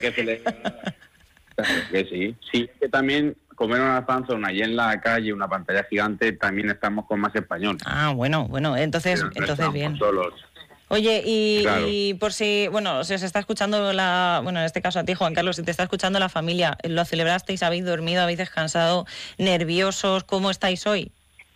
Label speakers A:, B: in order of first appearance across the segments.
A: que celebrar. Claro que sí. Sí, que también comer una fanzone allí en la calle, una pantalla gigante, también estamos con más español.
B: Ah, bueno, entonces bien.
A: Solos.
B: Oye,
A: Claro.
B: y por si, bueno, si os está escuchando en este caso a ti, Juan Carlos, si te está escuchando la familia, ¿lo celebrasteis? ¿Habéis dormido? ¿Habéis descansado? ¿Nerviosos? ¿Cómo estáis hoy?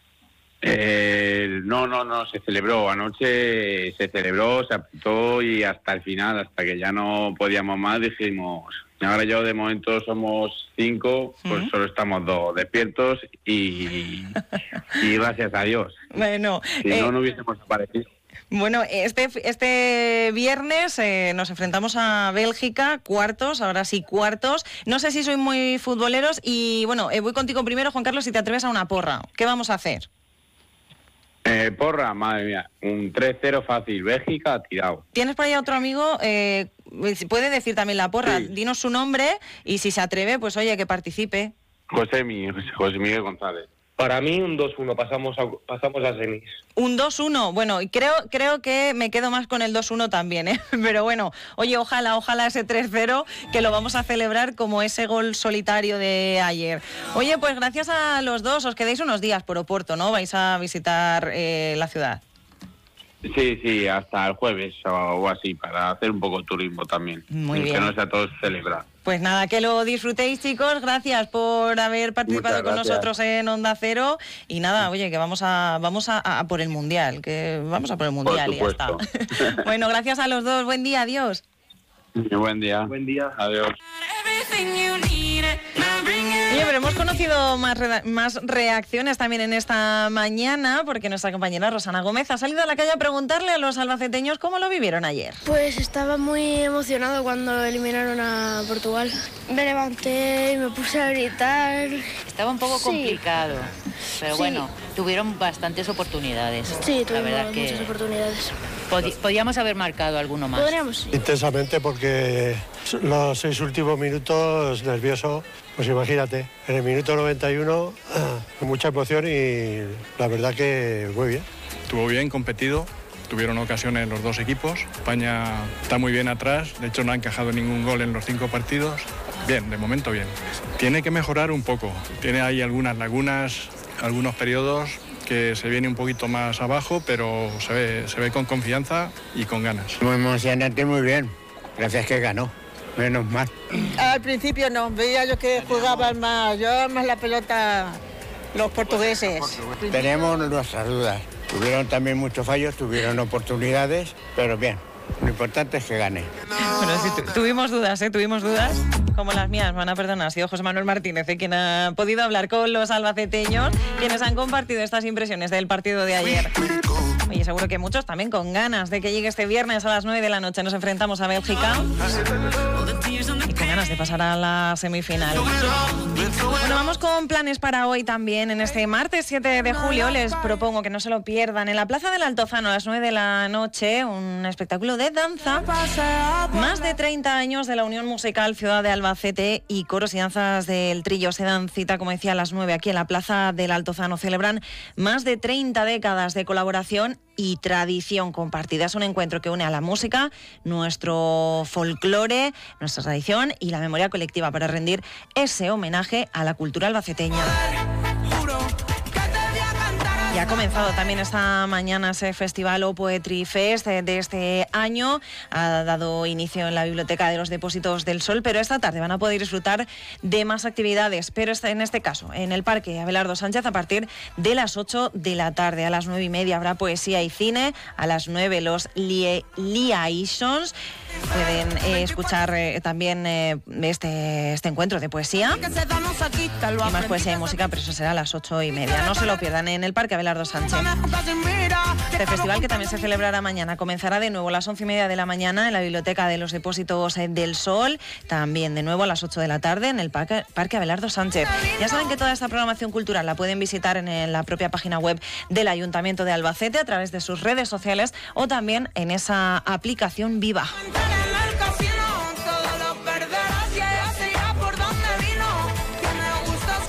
A: No, se celebró. Anoche se celebró, se apretó y hasta el final, hasta que ya no podíamos más, dijimos, ahora yo de momento somos 5, pues solo estamos 2 despiertos y gracias a Dios.
B: Bueno,
A: si no hubiésemos aparecido.
B: Bueno, este viernes nos enfrentamos a Bélgica, cuartos. No sé si sois muy futboleros y bueno, voy contigo primero, Juan Carlos, si te atreves a una porra. ¿Qué vamos a hacer?
A: Porra, madre mía, un 3-0 fácil, Bélgica tirado.
B: ¿Tienes por ahí a otro amigo? Puede decir también la porra,
A: sí.
B: Dinos su nombre y si se atreve, pues oye, que participe.
A: José Miguel González.
C: Para mí un 2-1, pasamos a semis.
B: Un 2-1, bueno, y creo que me quedo más con el 2-1 también, ¿eh? Pero bueno, oye, ojalá ese 3-0, que lo vamos a celebrar como ese gol solitario de ayer. Oye, pues gracias a los dos, os quedáis unos días por Oporto, ¿no? Vais a visitar la ciudad.
A: Sí, hasta el jueves o así, para hacer un poco de turismo también.
B: Muy bien.
A: Que no sea todo celebrar.
B: Pues nada, que lo disfrutéis, chicos. Gracias por haber participado con nosotros en Onda Cero. Y nada, oye, que vamos a por el Mundial, y ya está. Bueno, gracias a los dos. Buen día, adiós.
A: Buen día. Adiós.
B: Oye, pero hemos conocido más reacciones también en esta mañana, porque nuestra compañera Rosana Gómez ha salido a la calle a preguntarle a los albaceteños cómo lo vivieron ayer.
D: Pues estaba muy emocionado cuando eliminaron a Portugal. Me levanté y me puse a gritar.
E: Estaba un poco complicado, pero bueno, tuvieron bastantes oportunidades.
D: Sí, tuvimos muchas oportunidades.
E: Podíamos haber marcado alguno más.
D: Podríamos, sí.
F: Intensamente, porque los 6 últimos minutos nervioso. Pues imagínate, en el minuto 91, mucha emoción y la verdad que muy bien.
G: Estuvo bien competido, tuvieron ocasiones los dos equipos. España está muy bien atrás, de hecho no ha encajado ningún gol en los 5 partidos. Bien, de momento bien. Tiene que mejorar un poco, tiene ahí algunas lagunas, algunos periodos que se viene un poquito más abajo, pero se ve con confianza y con ganas.
H: Muy emocionante, muy bien, gracias que ganó. Menos mal.
I: Al principio no, veía yo que jugaban más la pelota los portugueses.
H: Tenemos nuestras dudas. Tuvieron también muchos fallos, tuvieron oportunidades, pero bien, lo importante es que gane.
B: Bueno, sí, tuvimos dudas, como las mías, me van a perdonar. Ha sido José Manuel Martínez quien ha podido hablar con los albaceteños, quienes han compartido estas impresiones del partido de ayer. Oye, seguro que muchos también con ganas de que llegue este viernes a las 9 de la noche. Nos enfrentamos a Bélgica y con ganas de pasar a la semifinal. Bueno, vamos con planes para hoy también. En este martes 7 de julio les propongo que no se lo pierdan. En la Plaza del Altozano a las 9 de la noche, un espectáculo de danza. Más de 30 años de la Unión Musical Ciudad de Albacete y coros y danzas del Trillo se dan cita, como decía, a las 9 aquí en la Plaza del Altozano. Celebran más de 30 décadas de colaboración y tradición compartida. Es un encuentro que une a la música, nuestro folclore, nuestra tradición y la memoria colectiva para rendir ese homenaje a la cultura albaceteña. Y ha comenzado también esta mañana ese festival O Poetry Fest de este año. Ha dado inicio en la Biblioteca de los Depósitos del Sol, pero esta tarde van a poder disfrutar de más actividades, pero en este caso en el Parque Abelardo Sánchez a partir de las 8 de la tarde. A las 9:30 habrá poesía y cine, a las 9 los Liaisons. Pueden escuchar también este encuentro de poesía y más poesía y música, pero eso será a las 8:30. No se lo pierdan en el Parque Abelardo Sánchez. Este festival, que también se celebrará mañana, comenzará de nuevo a las 11:30 de la mañana en la Biblioteca de los Depósitos del Sol, también de nuevo a las 8 de la tarde en el Parque Abelardo Sánchez. Ya saben que toda esta programación cultural la pueden visitar en la propia página web del Ayuntamiento de Albacete, a través de sus redes sociales o también en esa aplicación Viva.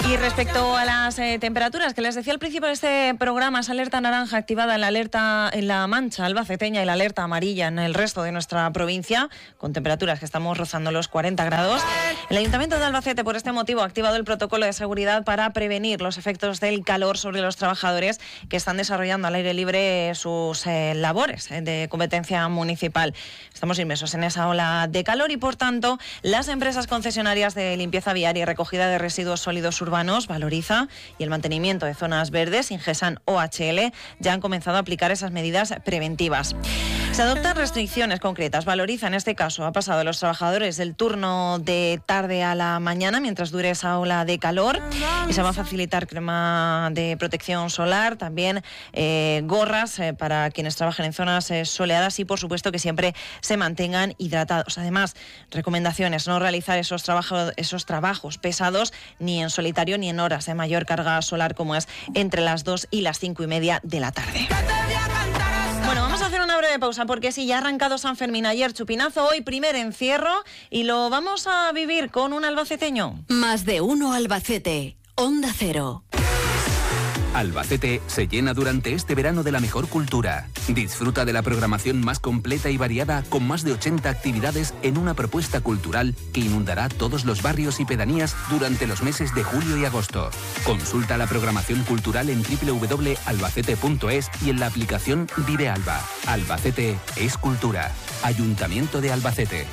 B: Y respecto a las temperaturas, que les decía al principio de este programa, esa alerta naranja activada en la alerta en La Mancha albaceteña y la alerta amarilla en el resto de nuestra provincia, con temperaturas que estamos rozando los 40 grados. El Ayuntamiento de Albacete, por este motivo, ha activado el protocolo de seguridad para prevenir los efectos del calor sobre los trabajadores que están desarrollando al aire libre sus labores de competencia municipal. Estamos inmersos en esa ola de calor y, por tanto, las empresas concesionarias de limpieza viaria y recogida de residuos sólidos urbanos, Valoriza, y el mantenimiento de zonas verdes, Ingesan OHL, ya han comenzado a aplicar esas medidas preventivas. Se adoptan restricciones concretas. Valoriza, en este caso, ha pasado a los trabajadores del turno de tarde a la mañana mientras dure esa ola de calor, y se va a facilitar crema de protección solar, también gorras para quienes trabajen en zonas soleadas y, por supuesto, que siempre se mantengan hidratados. Además, recomendaciones: no realizar esos trabajos pesados ni en solitario ni en horas de mayor carga solar, como es entre las 2 y las 5:30 de la tarde. Bueno, vamos a hacer una breve pausa porque sí, ya ha arrancado San Fermín. Ayer chupinazo, hoy primer encierro, y lo vamos a vivir con un albaceteño.
J: Más de uno Albacete, Onda Cero.
K: Albacete se llena durante este verano de la mejor cultura. Disfruta de la programación más completa y variada, con más de 80 actividades en una propuesta cultural que inundará todos los barrios y pedanías durante los meses de julio y agosto. Consulta la programación cultural en www.albacete.es y en la aplicación Vive Alba. Albacete es cultura. Ayuntamiento de Albacete.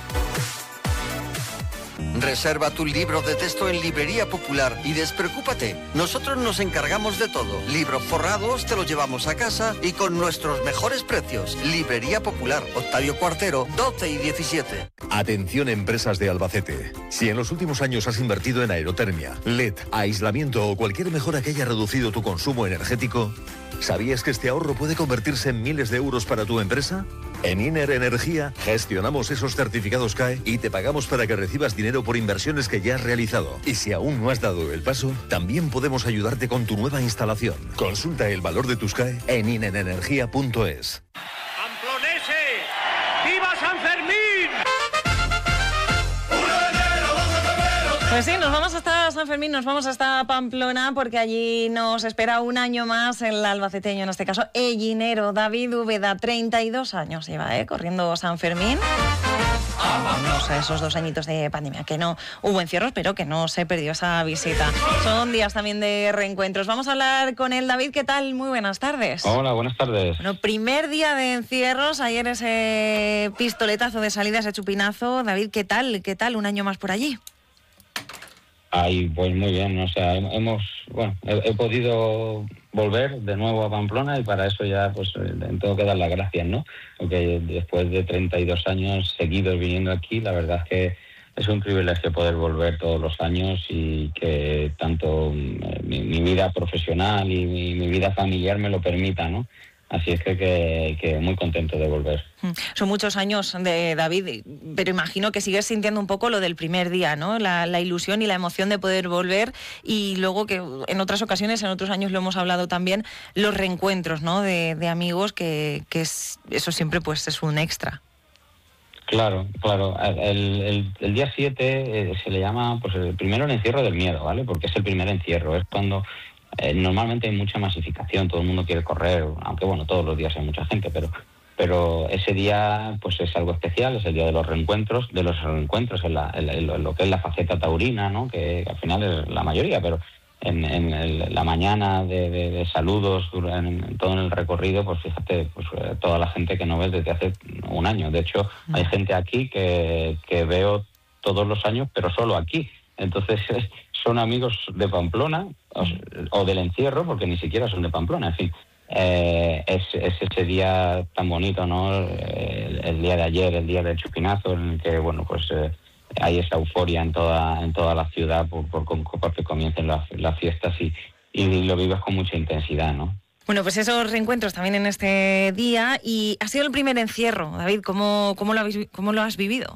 L: Reserva tu libro de texto en Librería Popular y despreocúpate. Nosotros nos encargamos de todo. Libros forrados te los llevamos a casa y con nuestros mejores precios. Librería Popular, Octavio Cuartero, 12 y 17.
M: Atención, empresas de Albacete. Si en los últimos años has invertido en aerotermia, LED, aislamiento o cualquier mejora que haya reducido tu consumo energético, ¿sabías que este ahorro puede convertirse en miles de euros para tu empresa? En Iner Energía gestionamos esos certificados CAE y te pagamos para que recibas dinero por inversiones que ya has realizado. Y si aún no has dado el paso, también podemos ayudarte con tu nueva instalación. Consulta el valor de tus CAE en inerenergia.es.
N: ¡Pamploneses! ¡Viva San Fermín!
B: Pues sí, nos vamos hasta San Fermín, nos vamos hasta Pamplona, porque allí nos espera un año más el albaceteño, en este caso ellinero, David Úbeda. 32 años lleva corriendo San Fermín. No sé, esos 2 añitos de pandemia, que no hubo encierros, pero que no se perdió esa visita. Son días también de reencuentros. Vamos a hablar con él. David, ¿qué tal? Muy buenas tardes.
O: Hola, buenas tardes.
B: Bueno, primer día de encierros, ayer ese pistoletazo de salida, ese chupinazo. David, ¿qué tal? ¿Qué tal? Un año más por allí.
O: Ahí, pues muy bien, o sea, he podido volver de nuevo a Pamplona y para eso ya pues tengo que dar las gracias, ¿no? Porque después de 32 años seguidos viniendo aquí, la verdad es que es un privilegio poder volver todos los años y que tanto mi vida profesional y mi vida familiar me lo permita, ¿no? Así es que muy contento de volver.
B: Son muchos años de David, pero imagino que sigues sintiendo un poco lo del primer día, ¿no? La ilusión y la emoción de poder volver, y luego que en otras ocasiones, en otros años lo hemos hablado también, los reencuentros, ¿no? De amigos, que eso siempre pues es un extra.
O: Claro. El día 7 se le llama pues el primero el encierro del miedo, ¿vale? Porque es el primer encierro, es cuando normalmente hay mucha masificación, todo el mundo quiere correr, aunque bueno, todos los días hay mucha gente, pero ese día pues es algo especial, es el día de los reencuentros en lo que es la faceta taurina, ¿no? Que al final es la mayoría, pero en la mañana de saludos en todo el recorrido, pues fíjate, pues toda la gente que no ves desde hace un año. De hecho, hay gente aquí que veo todos los años, pero solo aquí. Entonces son amigos de Pamplona o del encierro, porque ni siquiera son de Pamplona, en fin. Es ese día tan bonito, ¿no? El día de ayer, el día del chupinazo, en el que bueno, pues hay esa euforia en toda la ciudad porque comiencen las fiestas y lo vives con mucha intensidad, ¿no?
B: Bueno, pues esos reencuentros también en este día, y ha sido el primer encierro, David. ¿Cómo lo has vivido?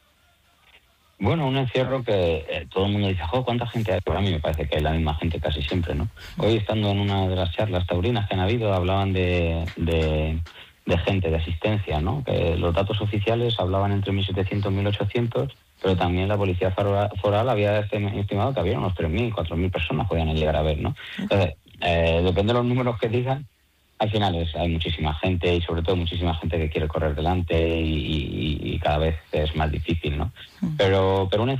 O: Bueno, un encierro que todo el mundo dice, ¿cuánta gente hay? Pues a mí me parece que hay la misma gente casi siempre, ¿no? Hoy, estando en una de las charlas taurinas que han habido, hablaban de gente, de asistencia, ¿no? Que los datos oficiales hablaban entre 1.700 y 1.800, pero también la policía foral había estimado que había unos 3.000, 4.000 personas podían llegar a ver, ¿no? Entonces, depende de los números que digan, al final hay muchísima gente y sobre todo muchísima gente que quiere correr delante y cada vez es más difícil, ¿no? Pero un